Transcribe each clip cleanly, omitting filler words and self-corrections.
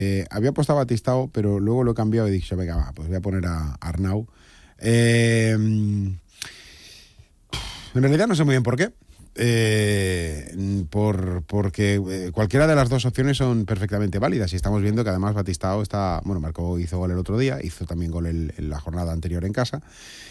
Había puesto a Batistao, pero luego lo he cambiado y he dicho, venga, va, pues voy a poner a Arnau. En realidad no sé muy bien por qué. Porque cualquiera de las dos opciones son perfectamente válidas y estamos viendo que además Batistao hizo gol el otro día, hizo también gol en la jornada anterior en casa.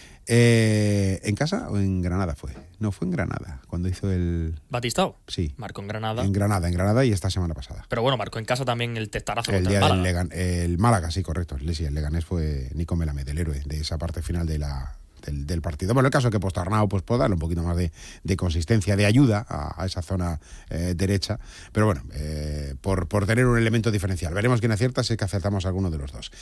¿En casa o en Granada fue? No, fue en Granada, cuando hizo el... ¿Batistao? Sí. Marcó en Granada. En Granada y esta semana pasada. Pero bueno, marcó en casa también el testarazo El contra día el Málaga. el Málaga, sí, correcto. Sí, el Leganés fue Nico Melamed, el héroe de esa parte final del partido. Bueno, el caso es que Arnau pues puede darle un poquito más de consistencia, de ayuda a esa zona derecha, pero bueno, por tener un elemento diferencial. Veremos quién acierta, si es que acertamos alguno de los dos.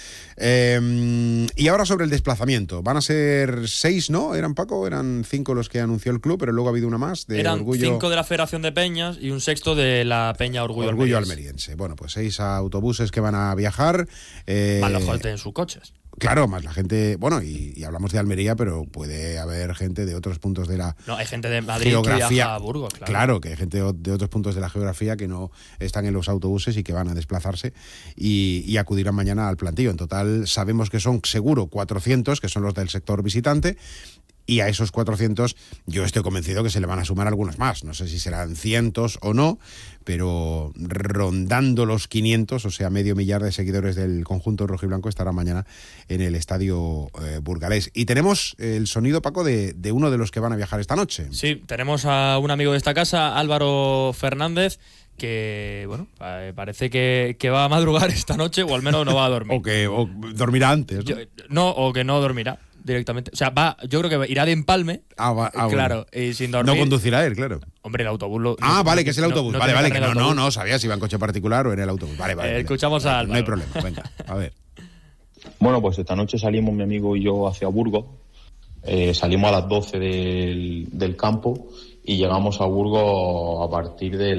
Y ahora sobre el desplazamiento. Van a ser 6, ¿no? ¿Eran, Paco? Eran 5 los que anunció el club, pero luego ha habido una más de Eran Orgullo... 5 de la Federación de Peñas y un sexto de la Peña Orgullo Almeriense. Bueno, pues 6 autobuses que van a viajar. Más los gente en sus coches. Claro, más la gente, bueno, y hablamos de Almería, pero puede haber gente de otros puntos de la No, hay gente de Madrid geografía, que viaja a Burgos, claro. Claro, que hay gente de otros puntos de la geografía que no están en los autobuses y que van a desplazarse y acudirán mañana al plantillo. En total sabemos que son seguro 400, que son los del sector visitante. Y a esos 400 yo estoy convencido que se le van a sumar algunos más. No sé si serán cientos o no, pero rondando los 500, o sea, medio millar de seguidores del conjunto rojiblanco estarán mañana en el estadio burgalés. Y tenemos el sonido, Paco, de uno de los que van a viajar esta noche. Sí, tenemos a un amigo de esta casa, Álvaro Fernández, que, bueno, parece que va a madrugar esta noche o al menos no va a dormir. o dormirá antes, ¿no? O que no dormirá directamente. O sea, yo creo que irá de empalme. Claro, bueno. Y sin dormir. No conducirá él, claro. Hombre, el autobús vale, que es el autobús. Vale, que no sabía si iba en coche particular o en el autobús. Vale. Escuchamos a Álvaro. No hay problema, venga, a ver. Bueno, pues esta noche salimos mi amigo y yo hacia Burgos. Salimos a las 12 del campo y llegamos a Burgos a partir de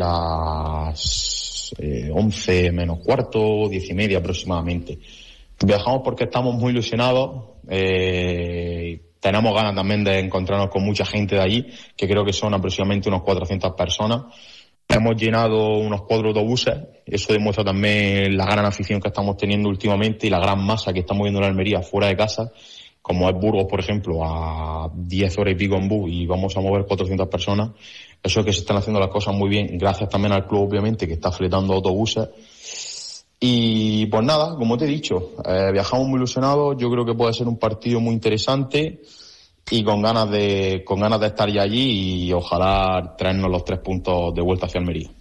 las 11 menos cuarto, 10:30 aproximadamente. Viajamos porque estamos muy ilusionados. Tenemos ganas también de encontrarnos con mucha gente de allí, que creo que son aproximadamente unos 400 personas. Hemos llenado unos 4 autobuses. Eso demuestra también la gran afición que estamos teniendo últimamente y la gran masa que estamos viendo en Almería fuera de casa, como es Burgos, por ejemplo, a 10 horas y pico en bus y vamos a mover 400 personas. Eso es que se están haciendo las cosas muy bien, gracias también al club, obviamente, que está fletando autobuses. Y pues nada, como te he dicho, viajamos muy ilusionados. Yo creo que puede ser un partido muy interesante y con ganas de estar ya allí y ojalá traernos los 3 puntos de vuelta hacia Almería.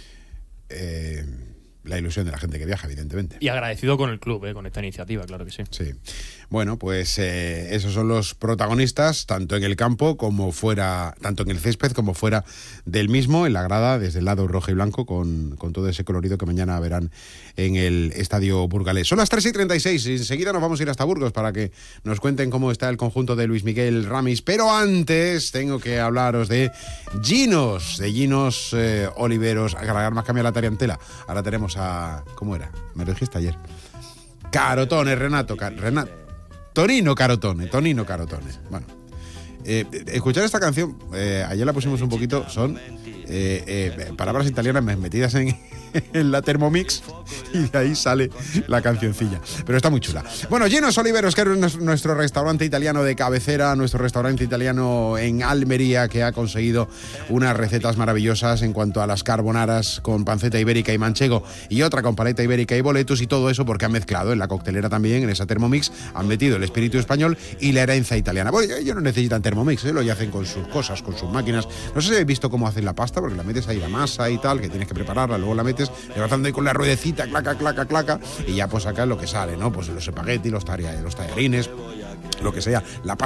La ilusión de la gente que viaja, evidentemente. Y agradecido con el club, con esta iniciativa, claro que sí. Sí. Bueno, pues esos son los protagonistas, tanto en el campo como fuera, tanto en el césped como fuera del mismo, en la grada, desde el lado rojo y blanco, con todo ese colorido que mañana verán en el estadio burgalés. Son las 3:36, y enseguida nos vamos a ir hasta Burgos para que nos cuenten cómo está el conjunto de Luis Miguel Ramis, pero antes tengo que hablaros de Ginos Oliveros. Además cambia la tarantela, ahora tenemos a... ¿Cómo era? Me lo dijiste ayer. Carotone, Tonino Carotone. Bueno, escuchar esta canción, ayer la pusimos un poquito, son palabras italianas metidas en la Thermomix y de ahí sale la cancioncilla. Pero está muy chula. Bueno, Ginos Oliveros, que es nuestro restaurante italiano de cabecera, nuestro restaurante italiano en Almería, que ha conseguido unas recetas maravillosas en cuanto a las carbonaras con panceta ibérica y manchego y otra con paleta ibérica y boletus y todo eso porque han mezclado en la coctelera también, en esa Thermomix, han metido el espíritu español y la herencia italiana. Bueno, ellos no necesitan Thermomix, lo ya hacen con sus cosas, con sus máquinas. No sé si habéis visto cómo hacen la pasta, porque la metes ahí la masa y tal, que tienes que prepararla, luego la metes levantando ahí con la ruedecita, claca, y ya pues acá es lo que sale, ¿no? Pues los espaguetis, los tallarines, lo que sea, la pasta